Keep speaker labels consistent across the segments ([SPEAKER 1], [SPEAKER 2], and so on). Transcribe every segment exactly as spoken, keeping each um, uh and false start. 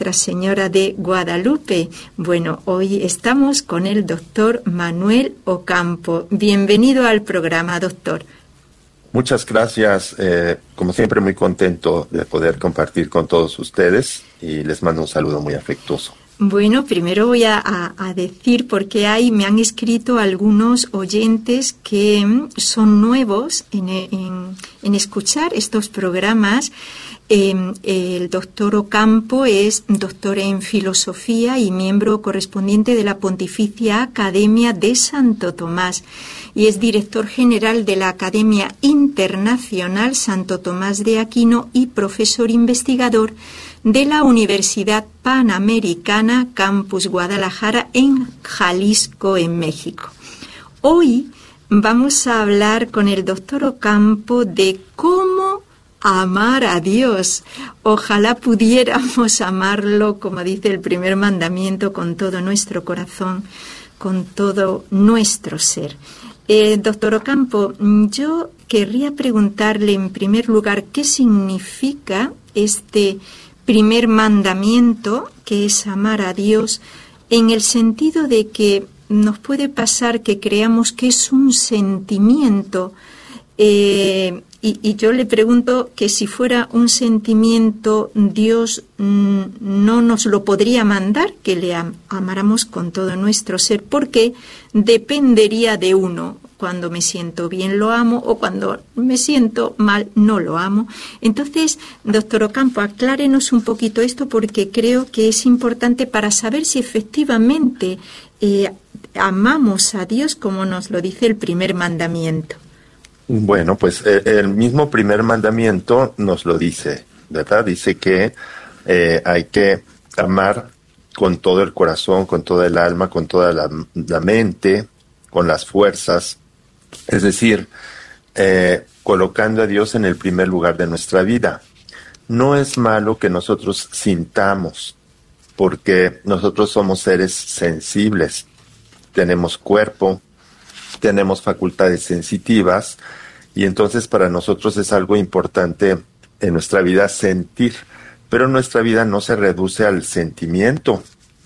[SPEAKER 1] Nuestra Señora de Guadalupe. Bueno, hoy estamos con el doctor Manuel Ocampo. Bienvenido al programa, doctor.
[SPEAKER 2] Muchas gracias. Eh, como siempre, muy contento de poder compartir con todos ustedes y les mando un saludo muy afectuoso.
[SPEAKER 1] Bueno, primero voy a, a, a decir porque hay, me han escrito algunos oyentes que son nuevos en, en, en escuchar estos programas. Eh, el doctor Ocampo es doctor en filosofía y miembro correspondiente de la Pontificia Academia de Santo Tomás y es director general de la Academia Internacional Santo Tomás de Aquino y profesor investigador de la Universidad Panamericana Campus Guadalajara en Jalisco, en México. Hoy vamos a hablar con el doctor Ocampo de cómo amar a Dios. Ojalá pudiéramos amarlo, como dice el primer mandamiento, con todo nuestro corazón, con todo nuestro ser. Eh, doctor Ocampo, yo querría preguntarle en primer lugar qué significa este primer mandamiento, que es amar a Dios, en el sentido de que nos puede pasar que creamos que es un sentimiento, eh, y, y yo le pregunto que si fuera un sentimiento, Dios mm, no nos lo podría mandar, que le am- amáramos con todo nuestro ser, porque dependería de uno. Cuando me siento bien lo amo o cuando me siento mal no lo amo. Entonces, doctor Ocampo, aclárenos un poquito esto porque creo que es importante para saber si efectivamente eh, amamos a Dios como nos lo dice el primer mandamiento.
[SPEAKER 2] Bueno, pues eh, el mismo primer mandamiento nos lo dice, ¿verdad? Dice que eh, hay que amar con todo el corazón, con toda el alma, con toda la, la mente, con las fuerzas. Es decir, eh, colocando a Dios en el primer lugar de nuestra vida. No es malo que nosotros sintamos, porque nosotros somos seres sensibles. Tenemos cuerpo, tenemos facultades sensitivas, y entonces para nosotros es algo importante en nuestra vida sentir. Pero nuestra vida no se reduce al sentimiento,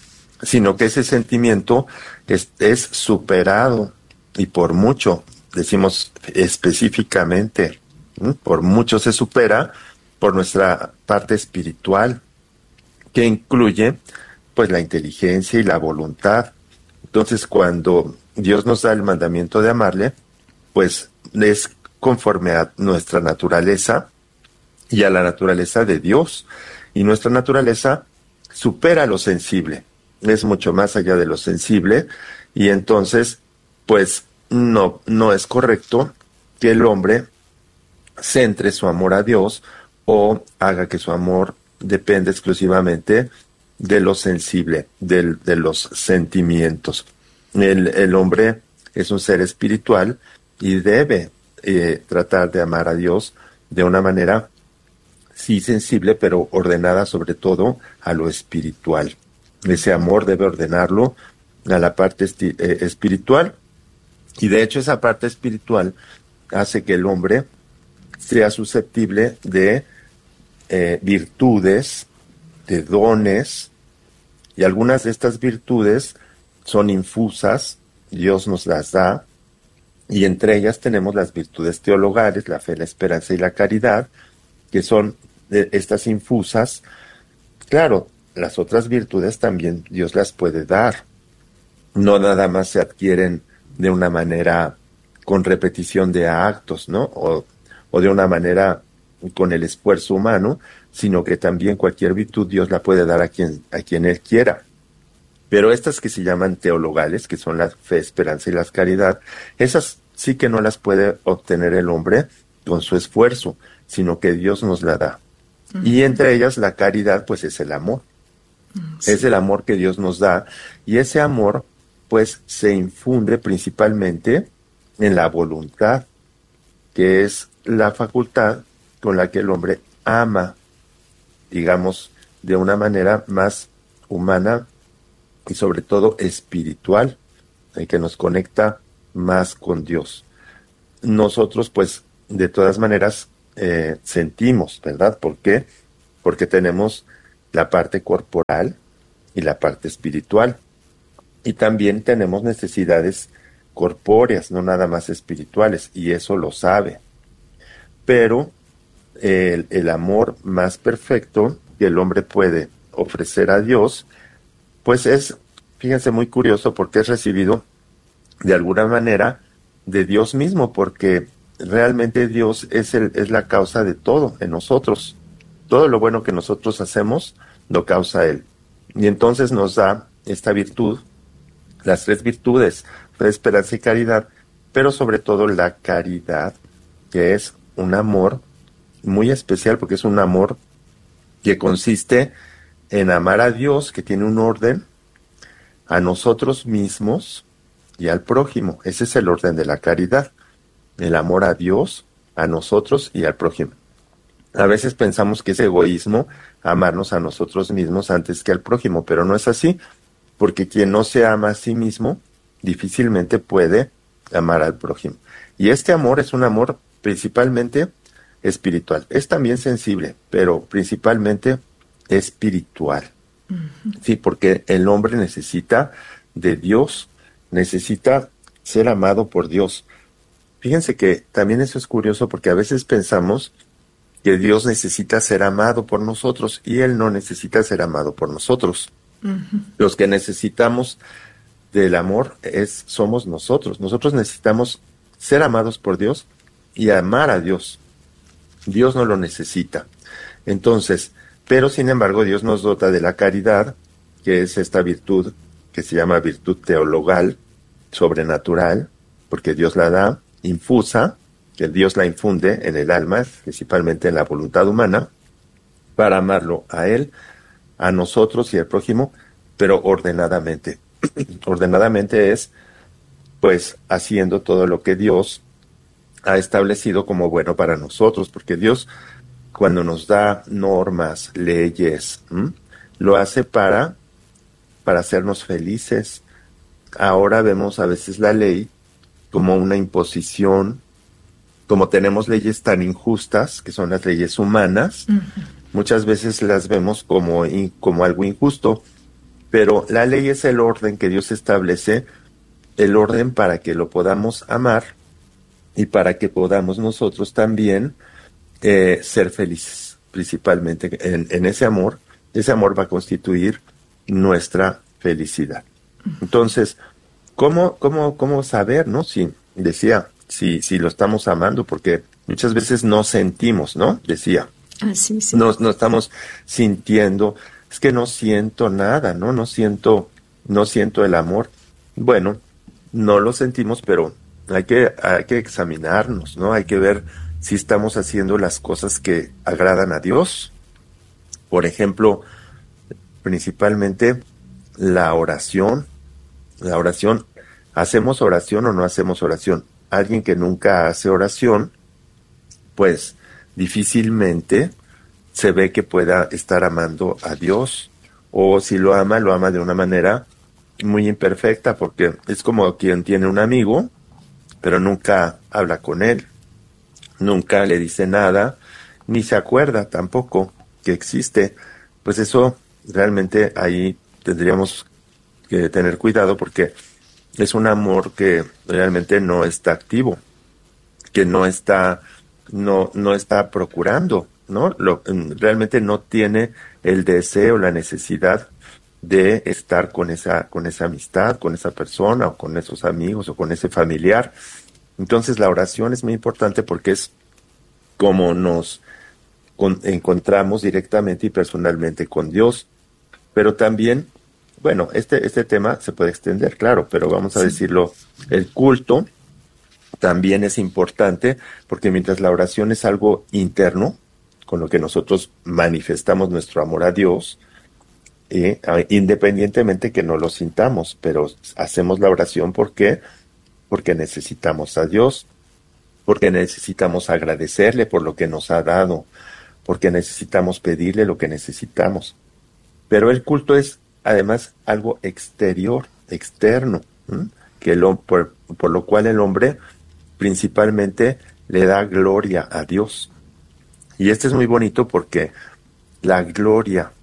[SPEAKER 2] sino que ese sentimiento es, es superado, y por mucho. Decimos específicamente, ¿sí? Por mucho se supera por nuestra parte espiritual, que incluye pues la inteligencia y la voluntad. Entonces, cuando Dios nos da el mandamiento de amarle, pues es conforme a nuestra naturaleza y a la naturaleza de Dios. Y nuestra naturaleza supera lo sensible, es mucho más allá de lo sensible, y entonces, pues, No, no es correcto que el hombre centre su amor a Dios o haga que su amor dependa exclusivamente de lo sensible, del, de los sentimientos. El, el hombre es un ser espiritual y debe eh, tratar de amar a Dios de una manera, sí sensible, pero ordenada sobre todo a lo espiritual. Ese amor debe ordenarlo a la parte esti- eh, espiritual. Y de hecho esa parte espiritual hace que el hombre sea susceptible de eh, virtudes, de dones, y algunas de estas virtudes son infusas, Dios nos las da, y entre ellas tenemos las virtudes teologales, la fe, la esperanza y la caridad, que son de estas infusas. Claro, las otras virtudes también Dios las puede dar, no nada más se adquieren de una manera con repetición de actos, ¿no? O, o de una manera con el esfuerzo humano, sino que también cualquier virtud Dios la puede dar a quien, a quien Él quiera. Pero estas que se llaman teologales, que son la fe, esperanza y la caridad, esas sí que no las puede obtener el hombre con su esfuerzo, sino que Dios nos la da. Uh-huh. Y entre ellas la caridad, pues es el amor. Uh-huh. Es el amor que Dios nos da, y ese amor pues se infunde principalmente en la voluntad, que es la facultad con la que el hombre ama, digamos, de una manera más humana y sobre todo espiritual, y que nos conecta más con Dios. Nosotros, pues, de todas maneras, eh, sentimos, ¿verdad? ¿Por qué? Porque tenemos la parte corporal y la parte espiritual. Y también tenemos necesidades corpóreas, no nada más espirituales, y eso lo sabe. Pero el, el amor más perfecto que el hombre puede ofrecer a Dios, pues es, fíjense, muy curioso porque es recibido de alguna manera de Dios mismo, porque realmente Dios es, el, es la causa de todo en nosotros. Todo lo bueno que nosotros hacemos lo causa Él. Y entonces nos da esta virtud, las tres virtudes, fe, esperanza y caridad, pero sobre todo la caridad, que es un amor muy especial, porque es un amor que consiste en amar a Dios, que tiene un orden, a nosotros mismos y al prójimo. Ese es el orden de la caridad, el amor a Dios, a nosotros y al prójimo. A veces pensamos que es egoísmo amarnos a nosotros mismos antes que al prójimo, pero no es así, porque quien no se ama a sí mismo difícilmente puede amar al prójimo. Y este amor es un amor principalmente espiritual. Es también sensible, pero principalmente espiritual. Uh-huh. Sí, porque el hombre necesita de Dios, necesita ser amado por Dios. Fíjense que también eso es curioso, porque a veces pensamos que Dios necesita ser amado por nosotros y Él no necesita ser amado por nosotros. Uh-huh. Los que necesitamos del amor es, somos nosotros. Nosotros necesitamos ser amados por Dios y amar a Dios. Dios no lo necesita. Entonces, pero sin embargo Dios nos dota de la caridad, que es esta virtud que se llama virtud teologal, sobrenatural, porque Dios la da, infusa, que Dios la infunde en el alma, principalmente en la voluntad humana, para amarlo a Él, a nosotros y al prójimo, pero ordenadamente. Ordenadamente es, pues, haciendo todo lo que Dios ha establecido como bueno para nosotros, porque Dios, cuando nos da normas, leyes, ¿m? lo hace para, para hacernos felices. Ahora vemos a veces la ley como una imposición, como tenemos leyes tan injustas, que son las leyes humanas, uh-huh. muchas veces las vemos como, in, como algo injusto, pero la ley es el orden que Dios establece, el orden para que lo podamos amar y para que podamos nosotros también eh, ser felices, principalmente en, en ese amor. Ese amor va a constituir nuestra felicidad. Entonces, ¿cómo, cómo, cómo saber, no? Si, decía, si, si lo estamos amando, porque muchas veces no sentimos, ¿no? Decía.
[SPEAKER 1] Ah, sí, sí.
[SPEAKER 2] No, no estamos sintiendo, es que no siento nada, ¿no? No siento, no siento el amor. Bueno, no lo sentimos, pero hay que, hay que examinarnos, ¿no? Hay que ver si estamos haciendo las cosas que agradan a Dios. Por ejemplo, principalmente la oración. La oración, ¿hacemos oración o no hacemos oración? Alguien que nunca hace oración, pues difícilmente se ve que pueda estar amando a Dios, o si lo ama, lo ama de una manera muy imperfecta, porque es como quien tiene un amigo, pero nunca habla con él, nunca le dice nada, ni se acuerda tampoco que existe. Pues eso realmente ahí tendríamos que tener cuidado, porque es un amor que realmente no está activo, que no está, no, no está procurando, ¿no? Lo, realmente no tiene el deseo, la necesidad de estar con esa, con esa amistad, con esa persona, o con esos amigos, o con ese familiar. Entonces la oración es muy importante, porque es como nos con, encontramos directamente y personalmente con Dios. Pero también, bueno, este, este tema se puede extender, claro, pero vamos a sí. decirlo, el culto también es importante, porque mientras la oración es algo interno, con lo que nosotros manifestamos nuestro amor a Dios, eh, independientemente que no lo sintamos, pero hacemos la oración porque, porque necesitamos a Dios, porque necesitamos agradecerle por lo que nos ha dado, porque necesitamos pedirle lo que necesitamos. Pero el culto es además algo exterior, externo, ¿m? que el, por, por lo cual el hombre principalmente le da gloria a Dios. Y este es muy bonito, porque la gloria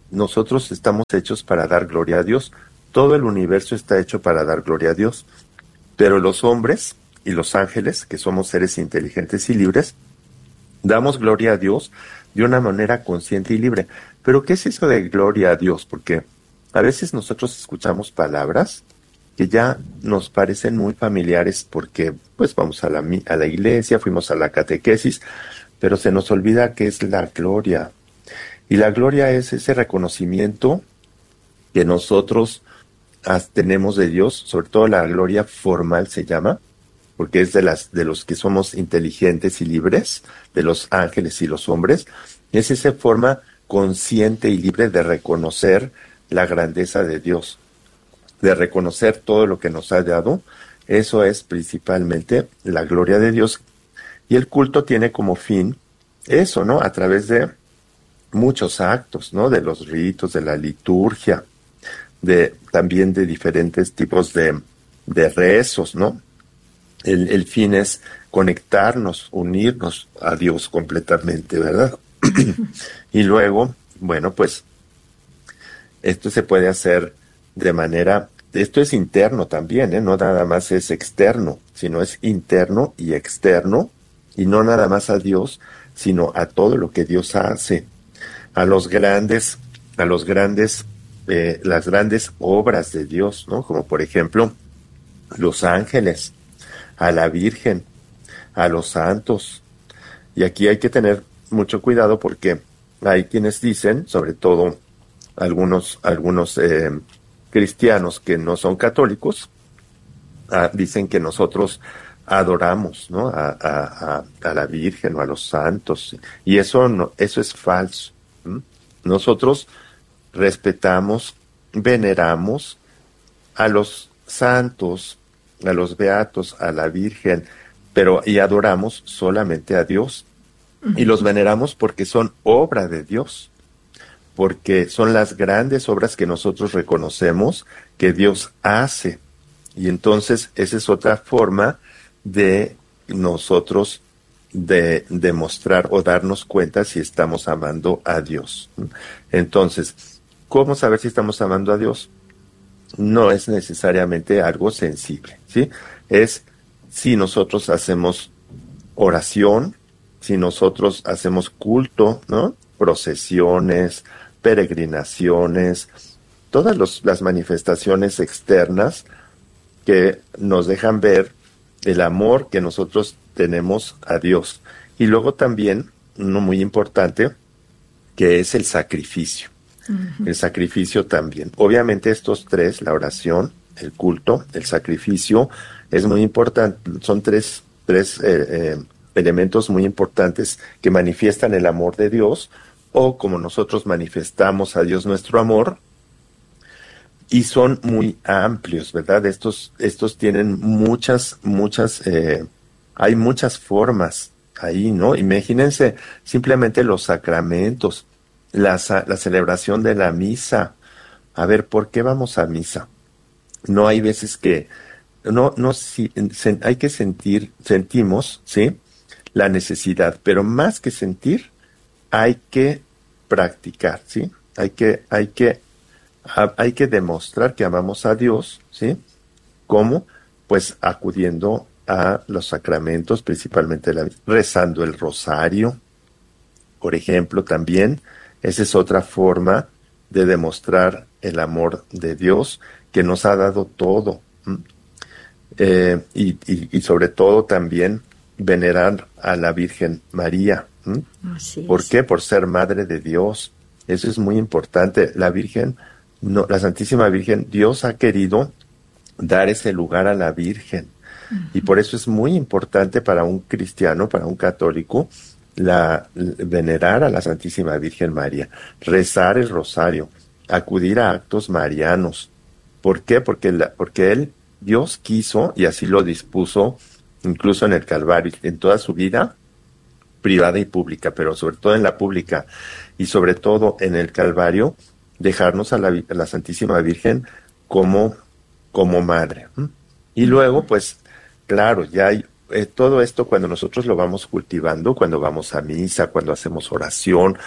[SPEAKER 2] nosotros estamos hechos para dar gloria a Dios. Todo el universo está hecho para dar gloria a Dios. Pero los hombres y los ángeles, que somos seres inteligentes y libres, damos gloria a Dios de una manera consciente y libre. Pero ¿qué es eso de gloria a Dios? Porque a veces nosotros escuchamos palabras que ya nos parecen muy familiares porque pues vamos a la, a la iglesia, fuimos a la catequesis, pero se nos olvida que es la gloria. Y la gloria es ese reconocimiento que nosotros tenemos de Dios, sobre todo la gloria formal se llama, porque es de las de los que somos inteligentes y libres, de los ángeles y los hombres, es esa forma consciente y libre de reconocer la grandeza de Dios, de reconocer todo lo que nos ha dado. Eso es principalmente la gloria de Dios. Y el culto tiene como fin eso, ¿no? A través de muchos actos, ¿no? De los ritos, de la liturgia, de también de diferentes tipos de, de rezos, ¿no? El, el fin es conectarnos, unirnos a Dios completamente, ¿verdad? Y luego, bueno, pues esto se puede hacer de manera, esto es interno también, ¿eh? No nada más es externo, sino es interno y externo, y no nada más a Dios, sino a todo lo que Dios hace, a los grandes, a los grandes, eh, las grandes obras de Dios, ¿no? Como por ejemplo, los ángeles, a la Virgen, a los santos. Y aquí hay que tener mucho cuidado porque hay quienes dicen, sobre todo algunos, algunos eh, cristianos que no son católicos, ah, dicen que nosotros adoramos, ¿no? A, a, a, a la Virgen o a los santos, y eso no, eso es falso. ¿Mm? Nosotros respetamos, veneramos a los santos, a los beatos, a la Virgen, pero y adoramos solamente a Dios. Uh-huh. Y los veneramos porque son obra de Dios, porque son las grandes obras que nosotros reconocemos que Dios hace. Y entonces esa es otra forma de nosotros de demostrar o darnos cuenta si estamos amando a Dios. Entonces, ¿cómo saber si estamos amando a Dios? No es necesariamente algo sensible, ¿sí? Es si nosotros hacemos oración, si nosotros hacemos culto, ¿no? Procesiones, peregrinaciones, todas los, las manifestaciones externas que nos dejan ver el amor que nosotros tenemos a Dios. Y luego también, uno muy importante, que es el sacrificio. Uh-huh. El sacrificio también. Obviamente estos tres, la oración, el culto, el sacrificio, es muy importante. Son tres, tres eh, eh, elementos muy importantes que manifiestan el amor de Dios, o como nosotros manifestamos a Dios nuestro amor, y son muy amplios, ¿verdad? Estos, estos tienen muchas, muchas, eh, hay muchas formas ahí, ¿no? Imagínense simplemente los sacramentos, la, la celebración de la misa. A ver, ¿por qué vamos a misa? No hay veces que, no, no, si, se, hay que sentir, sentimos, ¿sí? La necesidad, pero más que sentir, hay que practicar, ¿sí? Hay que, hay que Hay que demostrar que amamos a Dios, ¿sí? ¿Cómo? Pues acudiendo a los sacramentos, principalmente la, rezando el rosario, por ejemplo, también. Esa es otra forma de demostrar el amor de Dios, que nos ha dado todo. Eh, y, y, y sobre todo también venerar a la Virgen María. Así es. ¿Por qué? Por ser Madre de Dios. Eso es muy importante. La Virgen... No, la Santísima Virgen, Dios ha querido dar ese lugar a la Virgen. Uh-huh. Y por eso es muy importante para un cristiano, para un católico, la, venerar a la Santísima Virgen María, rezar el rosario, acudir a actos marianos. ¿Por qué? Porque, la, porque él, Dios quiso, y así lo dispuso, incluso en el Calvario, en toda su vida, privada y pública, pero sobre todo en la pública, y sobre todo en el Calvario, dejarnos a la, a la Santísima Virgen como, como madre. Y luego, pues, claro, ya hay eh, todo esto cuando nosotros lo vamos cultivando, cuando vamos a misa, cuando hacemos oración,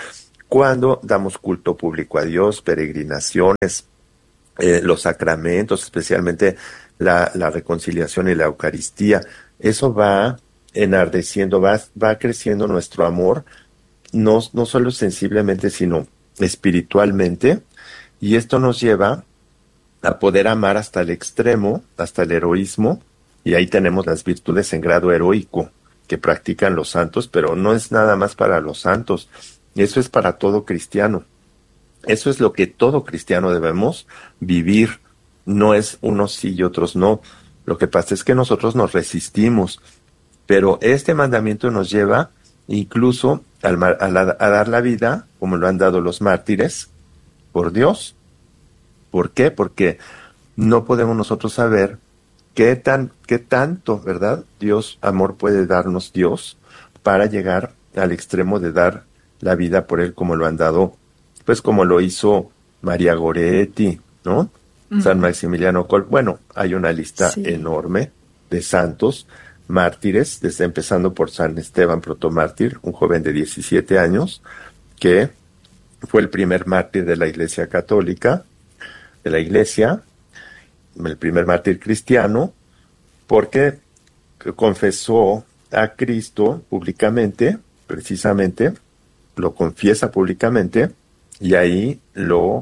[SPEAKER 2] cuando damos culto público a Dios, peregrinaciones, eh, los sacramentos, especialmente la, la reconciliación y la Eucaristía. Eso va enardeciendo, va, va creciendo nuestro amor, no, no solo sensiblemente, sino espiritualmente, y esto nos lleva a poder amar hasta el extremo, hasta el heroísmo, y ahí tenemos las virtudes en grado heroico que practican los santos, pero no es nada más para los santos, eso es para todo cristiano. Eso es lo que todo cristiano debemos vivir, no es unos sí y otros no. Lo que pasa es que nosotros nos resistimos, pero este mandamiento nos lleva incluso al, a, la, a dar la vida, como lo han dado los mártires, por Dios. ¿Por qué? Porque no podemos nosotros saber qué tan, qué tanto, ¿verdad? Dios, amor puede darnos Dios para llegar al extremo de dar la vida por Él, como lo han dado, pues como lo hizo María Goretti, ¿no? Uh-huh. San Maximiliano Kolbe. Bueno, hay una lista sí. enorme de santos, mártires, desde empezando por San Esteban Protomártir, un joven de diecisiete años, que fue el primer mártir de la Iglesia Católica, de la Iglesia, el primer mártir cristiano, porque confesó a Cristo públicamente, precisamente, lo confiesa públicamente, y ahí lo,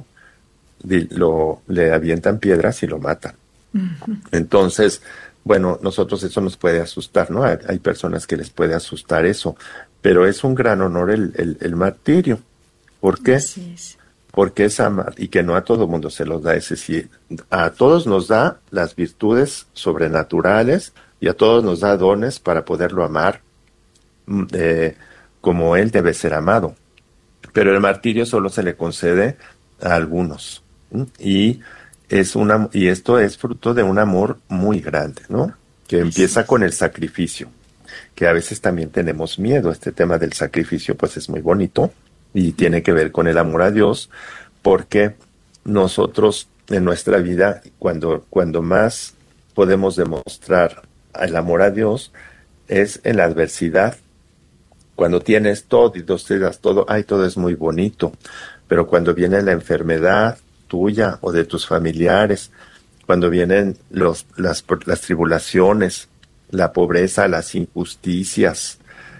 [SPEAKER 2] lo le avientan piedras y lo matan. Uh-huh. Entonces, bueno, nosotros eso nos puede asustar, ¿no? Hay, hay personas que les puede asustar eso, pero es un gran honor el, el, el martirio. ¿Por qué? Así es. Porque es amar, y que no a todo mundo se los da ese sí. A todos nos da las virtudes sobrenaturales y a todos nos da dones para poderlo amar eh, como Él debe ser amado. Pero el martirio solo se le concede a algunos. ¿sí? Y es una y esto es fruto de un amor muy grande, ¿no? Que empieza con el sacrificio, que a veces también tenemos miedo. Este tema del sacrificio pues es muy bonito y tiene que ver con el amor a Dios, porque nosotros en nuestra vida, cuando, cuando más podemos demostrar el amor a Dios, es en la adversidad. Cuando tienes todo y te das todo, ay, todo es muy bonito, pero cuando viene la enfermedad tuya o de tus familiares, cuando vienen los, las, las tribulaciones, la pobreza, las injusticias,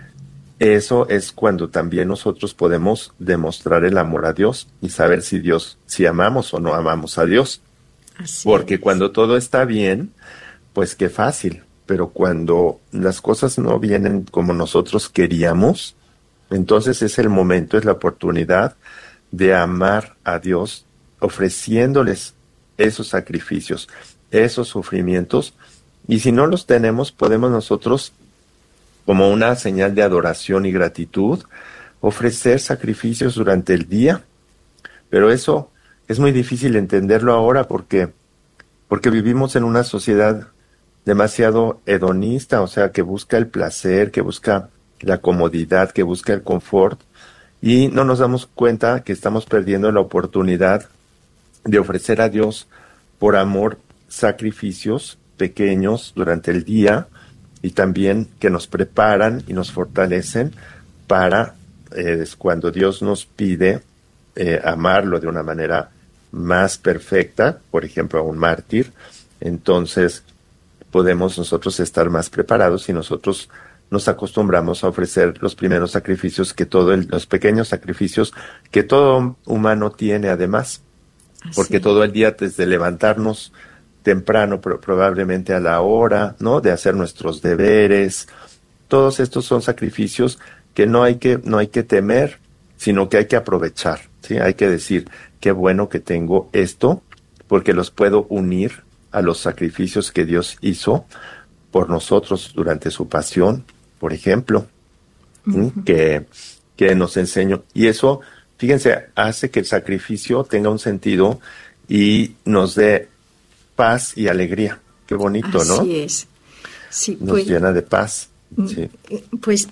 [SPEAKER 2] eso es cuando también nosotros podemos demostrar el amor a Dios y saber si Dios, si amamos o no amamos a Dios. Así Porque es. Cuando todo está bien, pues qué fácil. Pero cuando las cosas no vienen como nosotros queríamos, entonces es el momento, es la oportunidad de amar a Dios, ofreciéndoles esos sacrificios, esos sufrimientos. Y si no los tenemos, podemos nosotros, como una señal de adoración y gratitud, ofrecer sacrificios durante el día. Pero eso es muy difícil entenderlo ahora porque, porque vivimos en una sociedad demasiado hedonista, o sea, que busca el placer, que busca la comodidad, que busca el confort, y no nos damos cuenta que estamos perdiendo la oportunidad de ofrecer a Dios por amor sacrificios pequeños durante el día, y también que nos preparan y nos fortalecen para eh, cuando Dios nos pide eh, amarlo de una manera más perfecta, por ejemplo a un mártir, entonces podemos nosotros estar más preparados y nosotros nos acostumbramos a ofrecer los primeros sacrificios que todo el, los pequeños sacrificios que todo humano tiene además, Así. porque todo el día desde levantarnos temprano, pero probablemente a la hora, ¿no? De hacer nuestros deberes. Todos estos son sacrificios que no hay que, no hay que temer, sino que hay que aprovechar, ¿sí? Hay que decir, qué bueno que tengo esto, porque los puedo unir a los sacrificios que Dios hizo por nosotros durante su pasión, por ejemplo, uh-huh. que, que nos enseñó. Y eso, fíjense, hace que el sacrificio tenga un sentido y nos dé paz y alegría. Qué bonito,
[SPEAKER 1] Así
[SPEAKER 2] ¿no?
[SPEAKER 1] Así es. Sí,
[SPEAKER 2] Nos
[SPEAKER 1] pues,
[SPEAKER 2] llena de paz. Sí.
[SPEAKER 1] Pues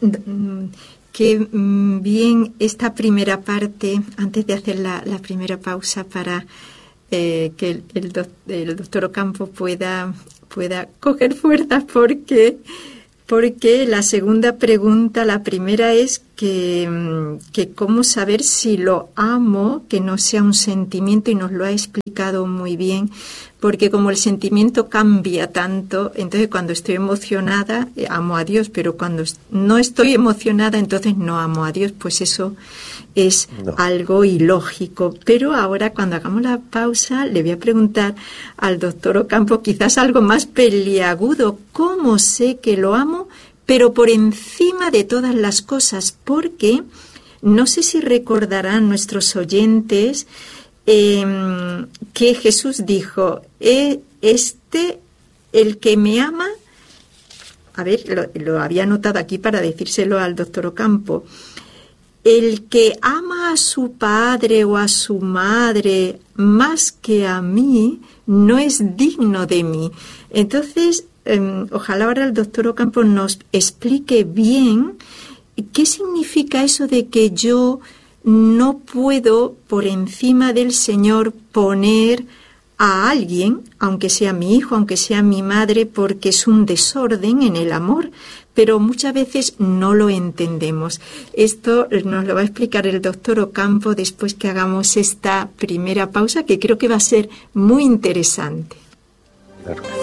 [SPEAKER 1] qué bien esta primera parte, antes de hacer la, la primera pausa para eh, que el, el, doc, el doctor Ocampo pueda, pueda coger fuerzas, porque porque la segunda pregunta, la primera es que, que cómo saber si lo amo, que no sea un sentimiento, y nos lo ha explicado muy bien, porque como el sentimiento cambia tanto, entonces cuando estoy emocionada amo a Dios, pero cuando no estoy emocionada entonces no amo a Dios, pues eso es no. algo ilógico. Pero ahora, cuando hagamos la pausa, le voy a preguntar al doctor Ocampo quizás algo más peliagudo. ¿Cómo sé que lo amo, pero por encima de todas las cosas? Porque no sé si recordarán nuestros oyentes eh, que Jesús dijo, eh, este, el que me ama, a ver, lo, lo había anotado aquí para decírselo al doctor Ocampo, el que ama a su padre o a su madre más que a mí, no es digno de mí. Entonces, eh, ojalá ahora el doctor Ocampo nos explique bien qué significa eso de que yo no puedo por encima del Señor poner a alguien, aunque sea mi hijo, aunque sea mi madre, porque es un desorden en el amor. Pero muchas veces no lo entendemos. Esto nos lo va a explicar el doctor Ocampo después que hagamos esta primera pausa, que creo que va a ser muy interesante.
[SPEAKER 2] Claro que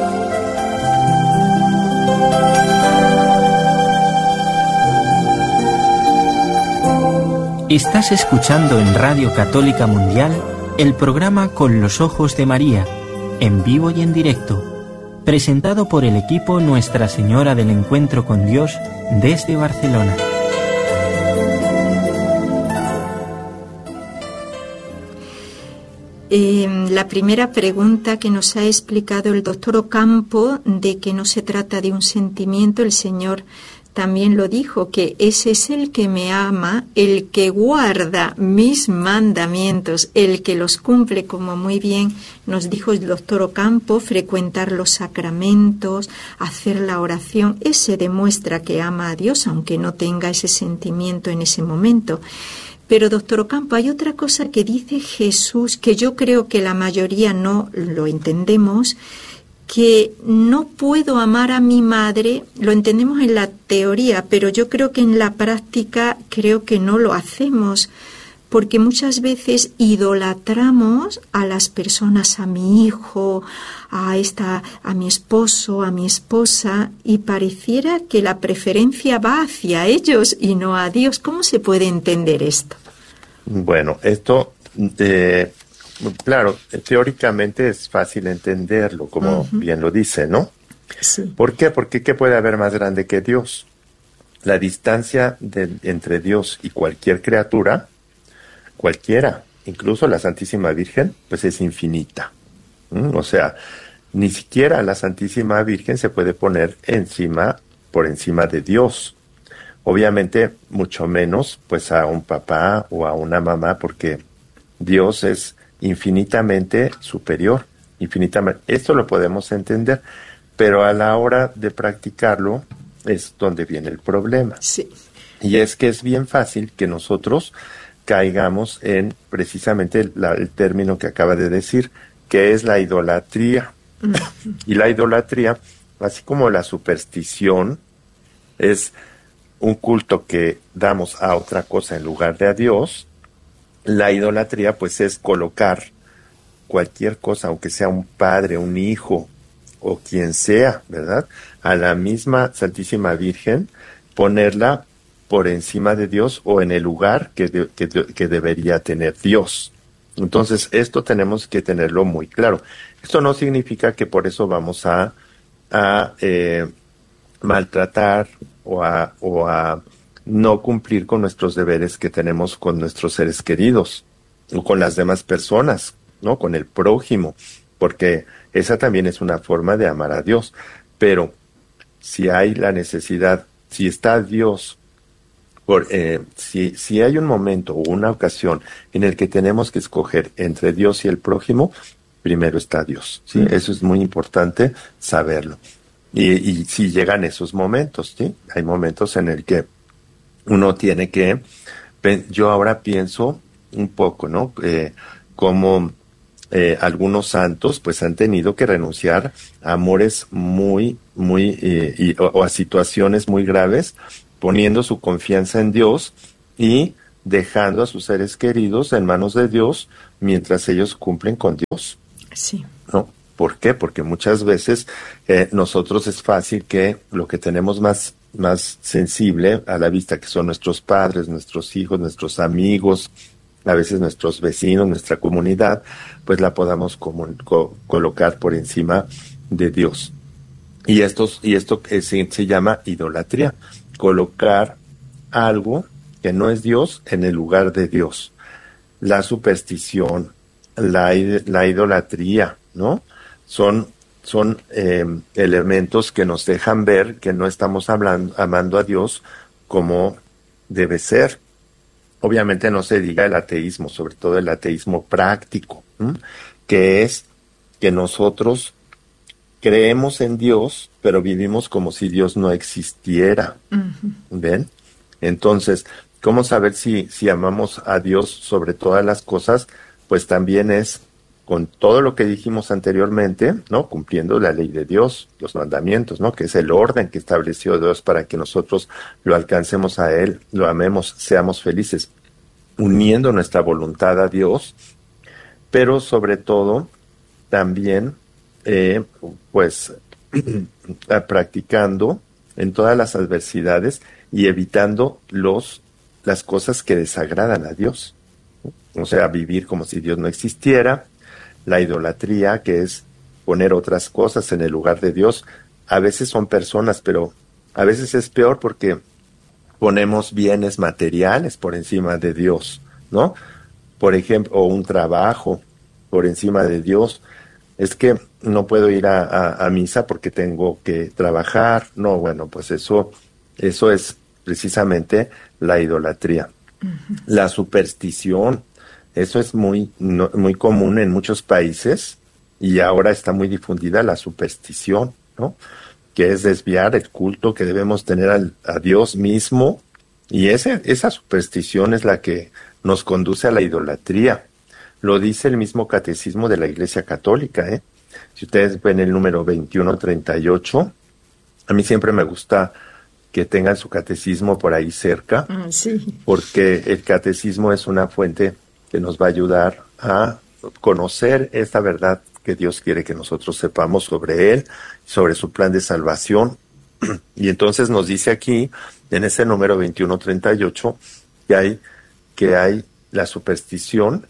[SPEAKER 3] sí. Estás escuchando en Radio Católica Mundial el programa Con los Ojos de María, en vivo y en directo, presentado por el equipo Nuestra Señora del Encuentro con Dios desde Barcelona.
[SPEAKER 1] Eh, la primera pregunta que nos ha explicado el doctor Ocampo, de que no se trata de un sentimiento, el Señor también lo dijo, que ese es el que me ama, el que guarda mis mandamientos, el que los cumple, como muy bien nos dijo el doctor Ocampo, frecuentar los sacramentos, hacer la oración. Ese demuestra que ama a Dios, aunque no tenga ese sentimiento en ese momento. Pero, doctor Ocampo, hay otra cosa que dice Jesús, que yo creo que la mayoría no lo entendemos, que no puedo amar a mi madre, lo entendemos en la teoría, pero yo creo que en la práctica creo que no lo hacemos, porque muchas veces idolatramos a las personas, a mi hijo, a esta, a mi esposo, a mi esposa, y pareciera que la preferencia va hacia ellos y no a Dios. ¿Cómo se puede entender esto?
[SPEAKER 2] Bueno, esto eh, claro, teóricamente es fácil entenderlo, como uh-huh. bien lo dice, ¿no?
[SPEAKER 1] Sí.
[SPEAKER 2] ¿Por qué? Porque ¿qué puede haber más grande que Dios? La distancia de, entre Dios y cualquier criatura, cualquiera, incluso la Santísima Virgen, pues es infinita. ¿Mm? O sea, ni siquiera la Santísima Virgen se puede poner encima, por encima de Dios. Obviamente, mucho menos, pues a un papá o a una mamá, porque Dios es infinitamente superior, infinitamente. Esto lo podemos entender, pero a la hora de practicarlo es donde viene el problema.
[SPEAKER 1] Sí.
[SPEAKER 2] Y es que es bien fácil que nosotros caigamos en precisamente el, la, el término que acaba de decir, que es la idolatría. Uh-huh. Y la idolatría, así como la superstición, es un culto que damos a otra cosa en lugar de a Dios. La idolatría, pues, es colocar cualquier cosa, aunque sea un padre, un hijo, o quien sea, ¿verdad?, a la misma Santísima Virgen, ponerla por encima de Dios o en el lugar que, de, que, de, que debería tener Dios. Entonces, esto tenemos que tenerlo muy claro. Esto no significa que por eso vamos a, a eh, maltratar o a, o a no cumplir con nuestros deberes que tenemos con nuestros seres queridos o con las demás personas, ¿no? Con el prójimo, porque esa también es una forma de amar a Dios. Pero si hay la necesidad, si está Dios, por, eh, si, si hay un momento o una ocasión en el que tenemos que escoger entre Dios y el prójimo, primero está Dios, ¿sí? Mm. Eso es muy importante saberlo. Y, y si llegan esos momentos, ¿sí? Hay momentos en el que uno tiene que, yo ahora pienso un poco, ¿no? Eh, como eh, algunos santos pues han tenido que renunciar a amores muy, muy, eh, y, o, o a situaciones muy graves, poniendo su confianza en Dios y dejando a sus seres queridos en manos de Dios mientras ellos cumplen con Dios.
[SPEAKER 1] Sí.
[SPEAKER 2] ¿No? ¿Por qué? Porque muchas veces eh, nosotros es fácil que lo que tenemos más, más sensible a la vista, que son nuestros padres, nuestros hijos, nuestros amigos, a veces nuestros vecinos, nuestra comunidad, pues la podamos como, co- colocar por encima de Dios. Y, estos, y esto eh, se, se llama idolatría, colocar algo que no es Dios en el lugar de Dios. La superstición, la, la idolatría, ¿no? Son, son eh, elementos que nos dejan ver que no estamos hablando, amando a Dios como debe ser. Obviamente no se diga el ateísmo, sobre todo el ateísmo práctico, ¿m? Que es que nosotros creemos en Dios, pero vivimos como si Dios no existiera. Uh-huh. ¿Ven? Entonces, ¿cómo saber si, si amamos a Dios sobre todas las cosas? Pues también es con todo lo que dijimos anteriormente, ¿no? Cumpliendo la ley de Dios, los mandamientos, ¿no? Que es el orden que estableció Dios para que nosotros lo alcancemos a Él, lo amemos, seamos felices, uniendo nuestra voluntad a Dios, pero sobre todo también, eh, pues, practicando en todas las adversidades y evitando los, las cosas que desagradan a Dios. O sea, vivir como si Dios no existiera. La idolatría, que es poner otras cosas en el lugar de Dios. A veces son personas, pero a veces es peor porque ponemos bienes materiales por encima de Dios, ¿no? Por ejemplo, o un trabajo por encima de Dios. Es que no puedo ir a, a, a misa porque tengo que trabajar. No, bueno, pues eso, eso es precisamente la idolatría. Uh-huh. La superstición. Eso es muy, no, muy común en muchos países y ahora está muy difundida la superstición, ¿no? Que es desviar el culto que debemos tener al, a Dios mismo, y ese, esa superstición es la que nos conduce a la idolatría. Lo dice el mismo catecismo de la Iglesia Católica, ¿eh? Si ustedes ven el número veintiuno treinta y ocho, a mí siempre me gusta que tengan su catecismo por ahí cerca,
[SPEAKER 1] ah, sí.
[SPEAKER 2] Porque el catecismo es una fuente que nos va a ayudar a conocer esta verdad que Dios quiere que nosotros sepamos sobre Él, sobre su plan de salvación. Y entonces nos dice aquí, en ese número veintiuno treinta y ocho, que hay, que hay la superstición,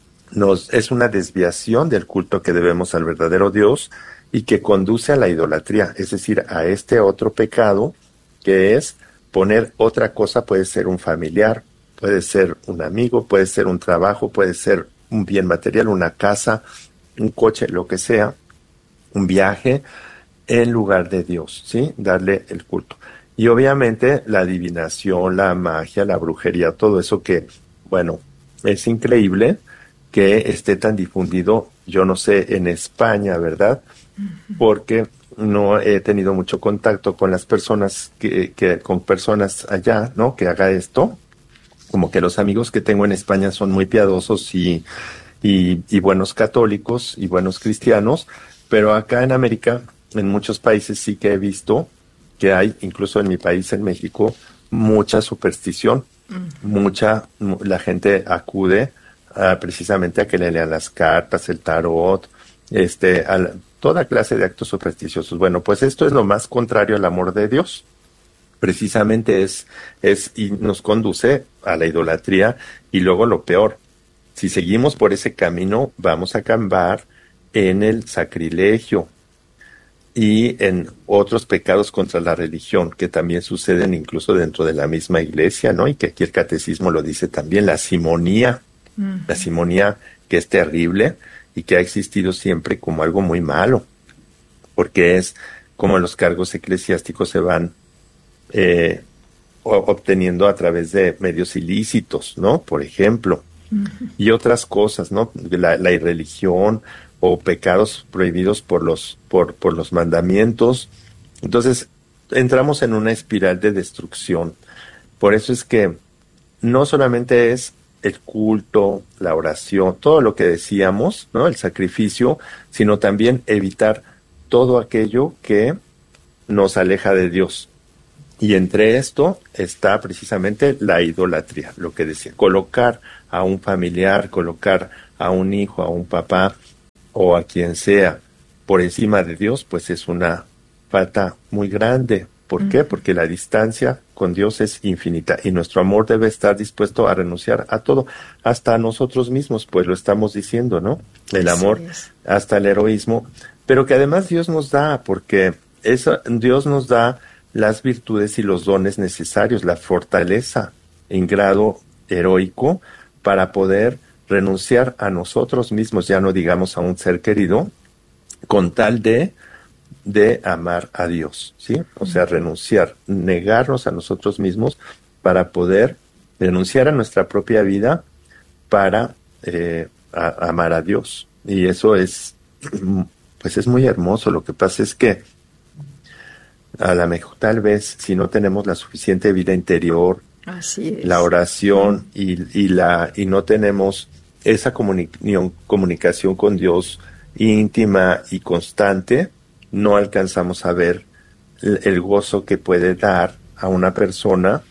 [SPEAKER 2] nos, es una desviación del culto que debemos al verdadero Dios y que conduce a la idolatría, es decir, a este otro pecado que es poner otra cosa, puede ser un familiar, puede ser un amigo, puede ser un trabajo, puede ser un bien material, una casa, un coche, lo que sea, un viaje, en lugar de Dios, ¿sí? Darle el culto. Y obviamente la adivinación, la magia, la brujería, todo eso que, bueno, es increíble que esté tan difundido, yo no sé, en España, ¿verdad? Porque no he tenido mucho contacto con las personas, que, que con personas allá, ¿no? Que haga esto. Como que los amigos que tengo en España son muy piadosos y, y, y buenos católicos y buenos cristianos, pero acá en América, en muchos países sí que he visto que hay, incluso en mi país, en México, mucha superstición, uh-huh. mucha, la gente acude a, precisamente a que le lean las cartas, el tarot, este, a la, toda clase de actos supersticiosos. Bueno, pues esto es lo más contrario al amor de Dios. Precisamente es, es, y nos conduce a la idolatría, y luego lo peor, si seguimos por ese camino, vamos a acabar en el sacrilegio y en otros pecados contra la religión, que también suceden incluso dentro de la misma iglesia, ¿no? Y que aquí el catecismo lo dice también, la simonía, uh-huh. la simonía que es terrible y que ha existido siempre como algo muy malo, porque es como los cargos eclesiásticos se van Eh, obteniendo a través de medios ilícitos, ¿no? Por ejemplo, uh-huh. y otras cosas, ¿no? La, la irreligión o pecados prohibidos por los, por, por los mandamientos. Entonces, entramos en una espiral de destrucción. Por eso es que no solamente es el culto, la oración, todo lo que decíamos, ¿no? El sacrificio, sino también evitar todo aquello que nos aleja de Dios. Y entre esto está precisamente la idolatría, lo que decía, colocar a un familiar, colocar a un hijo, a un papá o a quien sea por encima de Dios, pues es una falta muy grande. ¿Por qué? Porque la distancia con Dios es infinita y nuestro amor debe estar dispuesto a renunciar a todo, hasta a nosotros mismos, pues lo estamos diciendo, ¿no? El amor hasta el heroísmo, pero que además Dios nos da, porque eso, Dios nos da las virtudes y los dones necesarios, la fortaleza en grado heroico para poder renunciar a nosotros mismos, ya no digamos a un ser querido, con tal de de amar a Dios, ¿sí? O sea, renunciar, negarnos a nosotros mismos para poder renunciar a nuestra propia vida para eh, a, amar a Dios. Y eso es, pues es muy hermoso. Lo que pasa es que a lo mejor tal vez si no tenemos la suficiente vida interior,
[SPEAKER 1] así es,
[SPEAKER 2] la oración y, y la y no tenemos esa comunicación, comunicación con Dios íntima y constante, no alcanzamos a ver el, el gozo que puede dar a una persona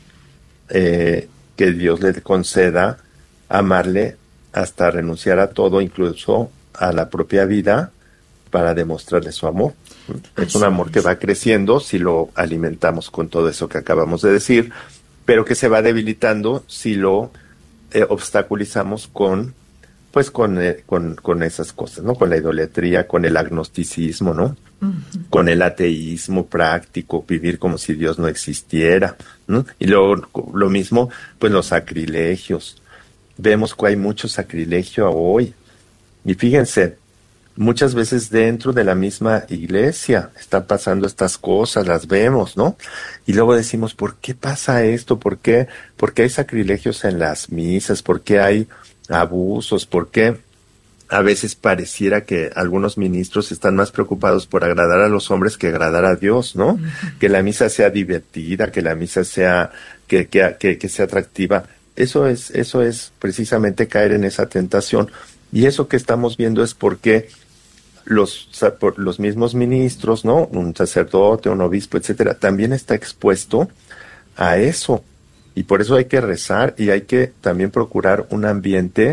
[SPEAKER 2] eh, que Dios le conceda amarle hasta renunciar a todo, incluso a la propia vida, para demostrarle su amor. Así es un amor es. que va creciendo si lo alimentamos con todo eso que acabamos de decir, pero que se va debilitando si lo eh, obstaculizamos con pues con, eh, con con esas cosas, ¿no? Con la idolatría, con el agnosticismo, ¿no? Uh-huh. Con el ateísmo práctico, vivir como si Dios no existiera, ¿no? Y luego lo mismo, pues los sacrilegios. Vemos que hay mucho sacrilegio hoy. Y fíjense, muchas veces dentro de la misma iglesia están pasando estas cosas, las vemos, ¿no? Y luego decimos, ¿por qué pasa esto? ¿Por qué? ¿Por qué hay sacrilegios en las misas? ¿Por qué hay abusos? ¿Por qué a veces pareciera que algunos ministros están más preocupados por agradar a los hombres que agradar a Dios, ¿no? Uh-huh. Que la misa sea divertida, que la misa sea que, que, que, que sea atractiva. Eso es, eso es precisamente caer en esa tentación. Y eso que estamos viendo es porque los, los mismos ministros, ¿no? Un sacerdote, un obispo, etcétera, también está expuesto a eso. Y por eso hay que rezar y hay que también procurar un ambiente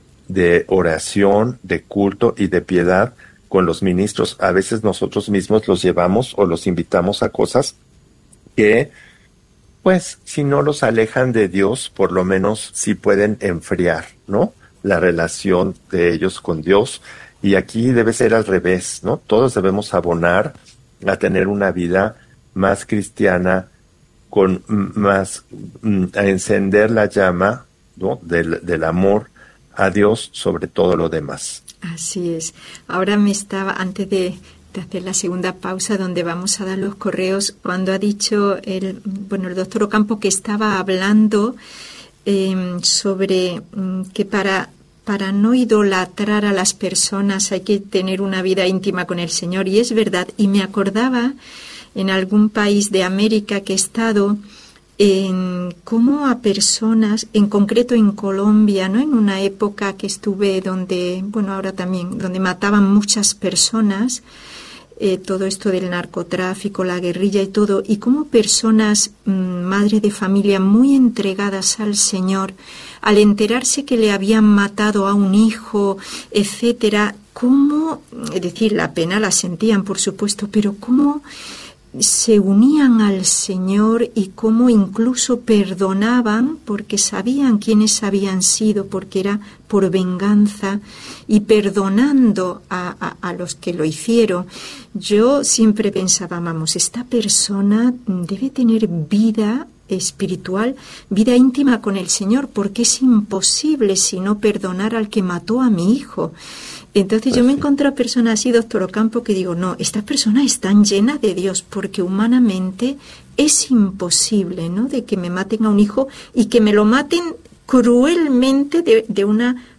[SPEAKER 2] de oración, de culto y de piedad con los ministros. A veces nosotros mismos los llevamos o los invitamos a cosas que, pues, si no los alejan de Dios, por lo menos sí pueden enfriar, ¿no? La relación de ellos con Dios. Y aquí debe ser al revés, ¿no? Todos debemos abonar a tener una vida más cristiana, con más, a encender la llama, ¿no? del, del amor a Dios sobre todo lo demás.
[SPEAKER 1] Así es. Ahora me estaba, antes de, de hacer la segunda pausa donde vamos a dar los correos, cuando ha dicho el, bueno, el doctor Ocampo que estaba hablando eh, sobre um, que para para no idolatrar a las personas hay que tener una vida íntima con el Señor, y es verdad. Y me acordaba en algún país de América que he estado, en cómo a personas, en concreto en Colombia, ¿no? En una época que estuve donde, bueno, ahora también, donde mataban muchas personas, eh, todo esto del narcotráfico, la guerrilla y todo, y cómo personas, mmm, madres de familia muy entregadas al Señor, al enterarse que le habían matado a un hijo, etcétera, cómo, es decir, la pena la sentían, por supuesto, pero cómo se unían al Señor y cómo incluso perdonaban porque sabían quiénes habían sido, porque era por venganza, y perdonando a, a, a los que lo hicieron. Yo siempre pensaba, vamos, esta persona debe tener vida espiritual, vida íntima con el Señor, porque es imposible si no perdonar al que mató a mi hijo. Entonces pues yo me sí. encuentro a personas así, doctor Ocampo, que digo, no, estas personas están llenas de Dios, porque humanamente es imposible, ¿no?, de que me maten a un hijo y que me lo maten cruelmente de, de una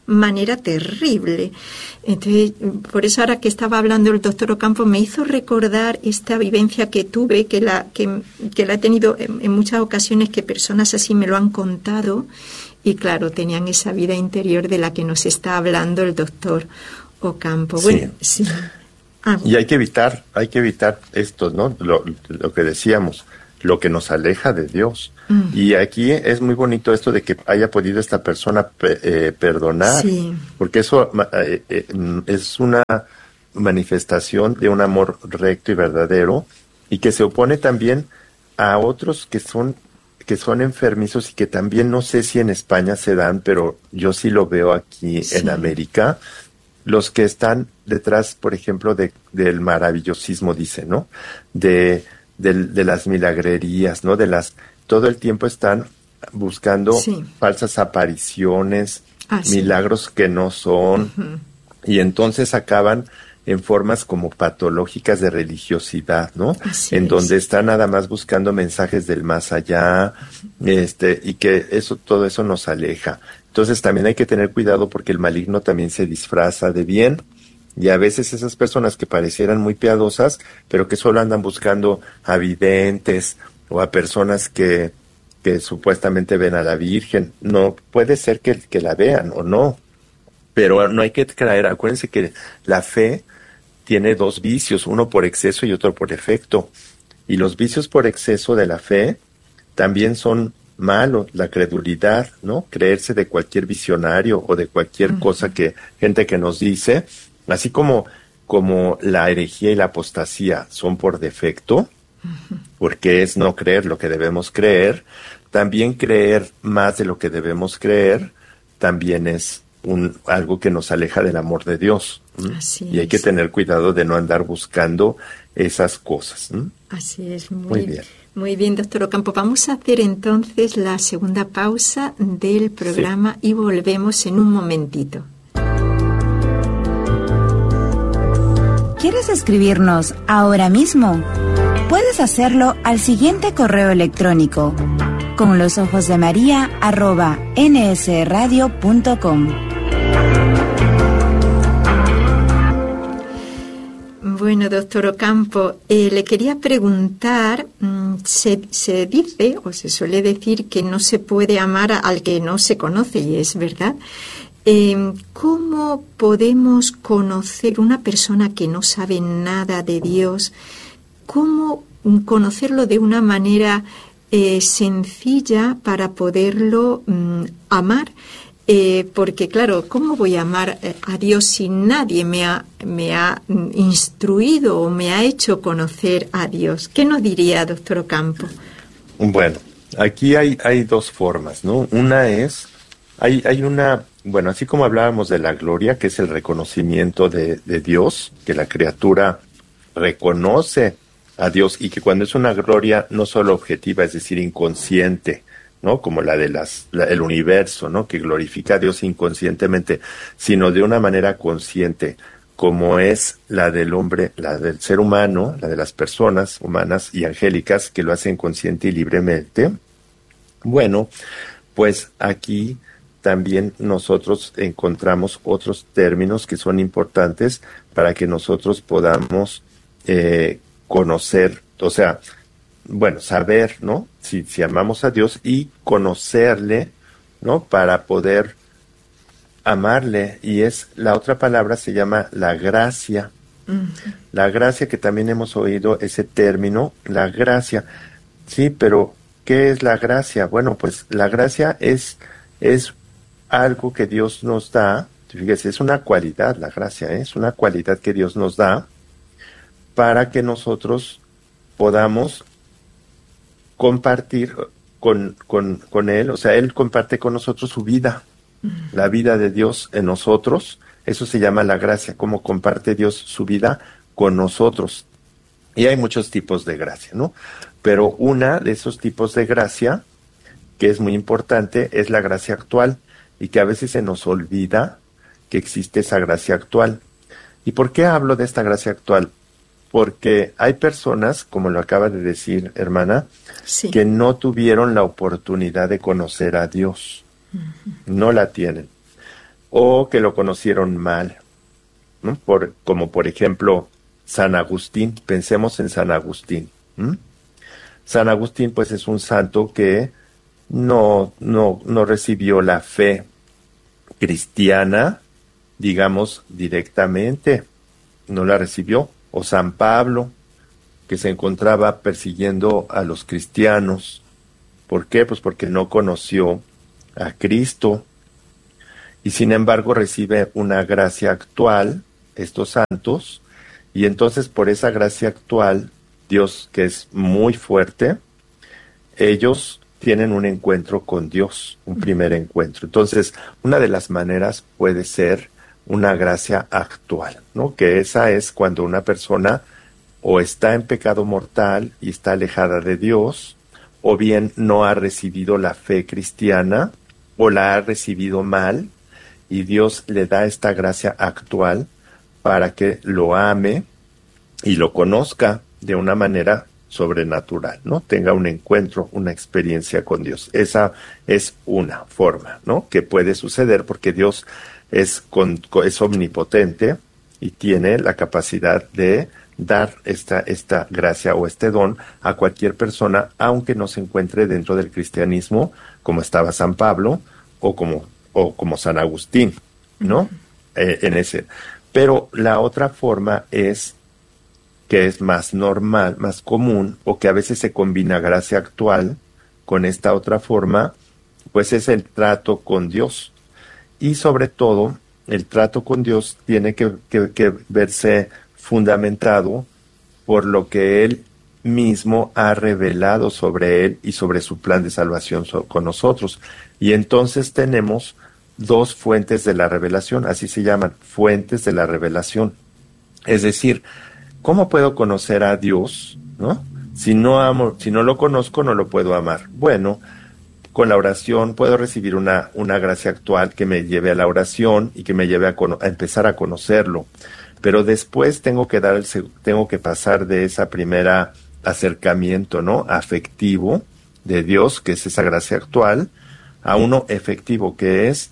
[SPEAKER 1] manera terrible. Entonces, por eso ahora que estaba hablando el doctor Ocampo, me hizo recordar esta vivencia que tuve, que la, que, que la he tenido en, en muchas ocasiones, que personas así me lo han contado, y claro, tenían esa vida interior de la que nos está hablando el doctor Ocampo. Bueno, sí. sí. Ah,
[SPEAKER 2] y hay que evitar, hay que evitar esto, ¿no? Lo, lo que decíamos, lo que nos aleja de Dios. Mm. Y aquí es muy bonito esto de que haya podido esta persona eh, perdonar, sí. porque eso eh, eh, es una manifestación de un amor recto y verdadero, y que se opone también a otros que son que son enfermizos y que también no sé si en España se dan, pero yo sí lo veo aquí sí. en América, los que están detrás, por ejemplo, de, del maravillosismo, dice, ¿no? De, de, de las milagrerías, ¿no? De las, todo el tiempo están buscando sí. falsas apariciones, ah, milagros sí. que no son, uh-huh. y entonces acaban en formas como patológicas de religiosidad, ¿no? Así en es. Donde están nada más buscando mensajes del más allá, este, y que eso, todo eso nos aleja. Entonces también hay que tener cuidado porque el maligno también se disfraza de bien, y a veces esas personas que parecieran muy piadosas, pero que solo andan buscando a videntes o a personas que, que supuestamente ven a la Virgen, no, puede ser que, que la vean o no, pero no hay que creer, acuérdense que la fe tiene dos vicios, uno por exceso y otro por efecto. Y los vicios por exceso de la fe también son malos, la credulidad, ¿no? Creerse de cualquier visionario o de cualquier uh-huh. cosa que, gente que nos dice, así como, como la herejía y la apostasía son por defecto, uh-huh. porque es no creer lo que debemos creer, también creer más de lo que debemos creer, también es Un, algo que nos aleja del amor de Dios. Así y hay es. Que tener cuidado de no andar buscando esas cosas. ¿m?
[SPEAKER 1] Así es, muy, muy bien. Muy bien, doctor Ocampo. Vamos a hacer entonces la segunda pausa del programa sí. y volvemos en un momentito.
[SPEAKER 4] ¿Quieres escribirnos ahora mismo? Puedes hacerlo al siguiente correo electrónico: con los ojos de María arroba nsradio punto com.
[SPEAKER 1] Bueno, doctor Ocampo, eh, le quería preguntar, mmm, se, se dice o se suele decir que no se puede amar al que no se conoce, y es verdad. Eh, ¿Cómo podemos conocer una persona que no sabe nada de Dios? ¿Cómo conocerlo de una manera eh, sencilla para poderlo mm, amar? Eh, porque claro, ¿cómo voy a amar a Dios si nadie me ha, me ha instruido o me ha hecho conocer a Dios? ¿Qué nos diría, doctor Ocampo?
[SPEAKER 2] Bueno, aquí hay, hay dos formas, ¿no? Una es, hay, hay una, bueno, así como hablábamos de la gloria, que es el reconocimiento de, de Dios, que la criatura reconoce a Dios, y que cuando es una gloria no solo objetiva, es decir, inconsciente, ¿no? Como la de las, la, el universo, ¿no? Que glorifica a Dios inconscientemente, sino de una manera consciente, como es la del hombre, la del ser humano, la de las personas humanas y angélicas, que lo hacen consciente y libremente. Bueno, pues aquí también nosotros encontramos otros términos que son importantes para que nosotros podamos eh, conocer, o sea, bueno, saber, ¿no? Si, si amamos a Dios, y conocerle, ¿no? Para poder amarle. Y es, la otra palabra se llama la gracia. Uh-huh. La gracia, que también hemos oído ese término, la gracia. Sí, pero ¿qué es la gracia? Bueno, pues la gracia es, es algo que Dios nos da. Fíjese, es una cualidad, la gracia, ¿eh? Es una cualidad que Dios nos da para que nosotros podamos compartir con, con, con Él, o sea, Él comparte con nosotros su vida, uh-huh. la vida de Dios en nosotros. Eso se llama la gracia, cómo comparte Dios su vida con nosotros. Y hay muchos tipos de gracia, ¿no? Pero una de esos tipos de gracia, que es muy importante, es la gracia actual, y que a veces se nos olvida que existe esa gracia actual. ¿Y por qué hablo de esta gracia actual? Porque hay personas, como lo acaba de decir, hermana, sí. que no tuvieron la oportunidad de conocer a Dios. Uh-huh. No la tienen. o que lo conocieron mal, ¿no? Por, como por ejemplo San Agustín. Pensemos en San Agustín. ¿Mm? San Agustín pues es un santo que no, no, no recibió la fe cristiana, digamos, directamente, no la recibió. O San Pablo, que se encontraba persiguiendo a los cristianos. ¿Por qué? Pues porque no conoció a Cristo. Y sin embargo recibe una gracia actual, estos santos, y entonces por esa gracia actual, Dios, que es muy fuerte, ellos tienen un encuentro con Dios, un primer encuentro. Entonces, una de las maneras puede ser una gracia actual, ¿no? Que esa es cuando una persona o está en pecado mortal y está alejada de Dios, o bien no ha recibido la fe cristiana, o la ha recibido mal, y Dios le da esta gracia actual para que lo ame y lo conozca de una manera sobrenatural, ¿no? Tenga un encuentro, una experiencia con Dios. Esa es una forma, ¿no? Que puede suceder porque Dios es, con, es omnipotente y tiene la capacidad de dar esta, esta gracia o este don a cualquier persona, aunque no se encuentre dentro del cristianismo, como estaba San Pablo o como, o como San Agustín, ¿no? Eh, en ese. Pero la otra forma es que es más normal, más común, o que a veces se combina gracia actual con esta otra forma, pues es el trato con Dios. Y sobre todo, el trato con Dios tiene que, que, que verse fundamentado por lo que Él mismo ha revelado sobre Él y sobre su plan de salvación so- con nosotros. Y entonces tenemos dos fuentes de la revelación, así se llaman, fuentes de la revelación. Es decir, ¿cómo puedo conocer a Dios, no? Si no amo, si no lo conozco, no lo puedo amar. Bueno, con la oración puedo recibir una, una gracia actual que me lleve a la oración y que me lleve a, cono- a empezar a conocerlo. Pero después tengo que dar el, tengo que pasar de esa primera acercamiento, ¿no? Afectivo de Dios, que es esa gracia actual, a uno efectivo, que es